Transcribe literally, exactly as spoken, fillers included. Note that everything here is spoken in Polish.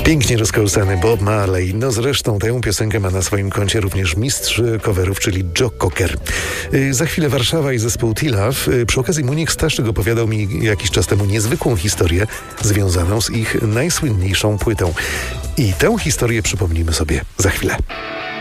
Pięknie rozkołysany Bob Marley. No zresztą tę piosenkę ma na swoim koncie również mistrz coverów, czyli Joe Cocker. Yy, za chwilę Warszawa i zespół T-Love. Yy, przy okazji Munich Staszczyk opowiadał mi jakiś czas temu niezwykłą historię związaną z ich najsłynniejszą płytą. I tę historię przypomnimy sobie za chwilę.